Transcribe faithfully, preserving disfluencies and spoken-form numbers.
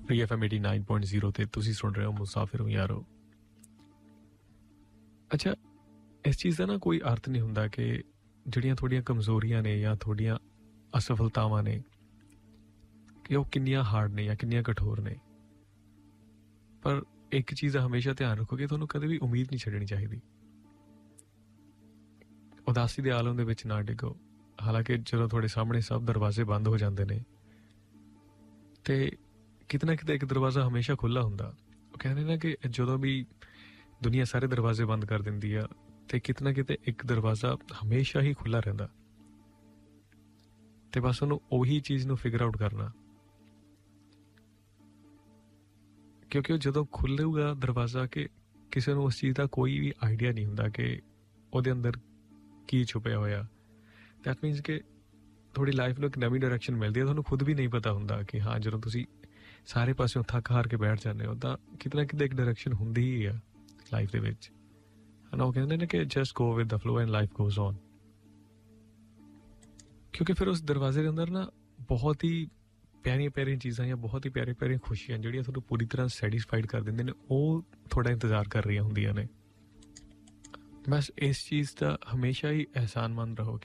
P F M eighty nine point zero ਤੇ ਤੁਸੀਂ ਸੁਣ ਰਹੇ ਹੋ ਮੁਸਾਫਿਰ ਹੂੰ ਯਾਰੋ। ਅੱਛਾ, ਇਸ ਚੀਜ਼ ਦਾ ਨਾ ਕੋਈ ਅਰਥ ਨਹੀਂ ਹੁੰਦਾ ਕਿ ਜਿਹੜੀਆਂ ਤੁਹਾਡੀਆਂ ਕਮਜ਼ੋਰੀਆਂ ਨੇ ਜਾਂ ਤੁਹਾਡੀਆਂ ਅਸਫਲਤਾਵਾਂ ਨੇ ਕਿ ਉਹ ਕਿੰਨੀਆਂ ਹਾਰਡ ਨੇ ਜਾਂ ਕਿੰਨੀਆਂ ਕਠੋਰ ਨੇ। ਪਰ ਇੱਕ ਚੀਜ਼ ਦਾ ਹਮੇਸ਼ਾ ਧਿਆਨ ਰੱਖੋ ਕਿ ਤੁਹਾਨੂੰ ਕਦੇ ਵੀ ਉਮੀਦ ਨਹੀਂ ਛੱਡਣੀ ਚਾਹੀਦੀ। ਉਦਾਸੀ ਦੇ ਆਲਮ ਦੇ ਵਿੱਚ ਨਾ ਡਿੱਗੋ। ਹਾਲਾਂਕਿ ਜਦੋਂ ਤੁਹਾਡੇ ਸਾਹਮਣੇ ਸਭ ਦਰਵਾਜ਼ੇ ਬੰਦ ਹੋ ਜਾਂਦੇ ਨੇ ਤੇ ਕਿਤੇ ਨਾ ਕਿਤੇ ਇੱਕ ਦਰਵਾਜ਼ਾ ਹਮੇਸ਼ਾ ਖੁੱਲ੍ਹਾ ਹੁੰਦਾ। ਉਹ ਕਹਿੰਦੇ ਨਾ ਕਿ ਜਦੋਂ ਵੀ ਦੁਨੀਆ ਸਾਰੇ ਦਰਵਾਜ਼ੇ ਬੰਦ ਕਰ ਦਿੰਦੀ ਆ ਤੇ ਕਿਤੇ ਨਾ ਕਿਤੇ ਇੱਕ ਦਰਵਾਜ਼ਾ ਹਮੇਸ਼ਾ ਹੀ ਖੁੱਲ੍ਹਾ ਰਹਿੰਦਾ। ਤੇ ਬਸ ਉਹਨੂੰ ਉਹੀ ਚੀਜ਼ ਨੂੰ ਫਿਗਰ ਆਊਟ ਕਰਨਾ, ਕਿਉਂਕਿ ਉਹ ਜਦੋਂ ਖੁੱਲ੍ਹੇਗਾ ਦਰਵਾਜ਼ਾ ਕਿ ਕਿਸੇ ਨੂੰ ਉਸ ਚੀਜ਼ ਦਾ ਕੋਈ ਵੀ ਆਈਡੀਆ ਨਹੀਂ ਹੁੰਦਾ ਕਿ ਉਹਦੇ ਅੰਦਰ ਕੀ ਛੁਪਿਆ ਹੋਇਆ। ਦੈਟ ਮੀਨਸ ਕਿ ਤੁਹਾਡੀ ਲਾਈਫ ਨੂੰ ਇੱਕ ਨਵੀਂ ਡਾਇਰੈਕਸ਼ਨ ਮਿਲਦੀ ਹੈ। ਤੁਹਾਨੂੰ ਖੁਦ ਵੀ ਨਹੀਂ ਪਤਾ ਹੁੰਦਾ ਕਿ ਹਾਂ ਜਦੋਂ ਤੁਸੀਂ ਸਾਰੇ ਪਾਸਿਓਂ ਥੱਕ ਹਾਰ ਕੇ ਬੈਠ ਜਾਂਦੇ ਹੋ ਤਾਂ ਕਿਤੇ ਨਾ ਕਿਤੇ ਇੱਕ ਡਾਇਰੈਕਸ਼ਨ ਹੁੰਦੀ ਹੀ ਆ ਲਾਈਫ ਦੇ ਵਿੱਚ। ਹੈ ਨਾ, ਉਹ ਕਹਿੰਦੇ ਨੇ ਕਿ just go with the flow and life goes on. ਕਿਉਂਕਿ ਫਿਰ ਉਸ ਦਰਵਾਜ਼ੇ ਦੇ ਅੰਦਰ ਨਾ ਬਹੁਤ ਹੀ ਪਿਆਰੀਆਂ ਪਿਆਰੀਆਂ ਚੀਜ਼ਾਂ ਜਾਂ ਬਹੁਤ ਹੀ ਪਿਆਰੀਆਂ ਪਿਆਰੀਆਂ ਖੁਸ਼ੀਆਂ ਜਿਹੜੀਆਂ ਤੁਹਾਨੂੰ ਪੂਰੀ ਤਰ੍ਹਾਂ ਸੈਟਿਸਫਾਈਡ ਕਰ ਦਿੰਦੇ ਨੇ, ਉਹ ਤੁਹਾਡਾ ਇੰਤਜ਼ਾਰ ਕਰ ਰਹੀਆਂ ਹੁੰਦੀਆਂ ਨੇ। ਬਸ ਇਸ ਚੀਜ਼ ਦਾ ਹਮੇਸ਼ਾ ਹੀ ਅਹਿਸਾਨਮੰਦ ਰਹੋ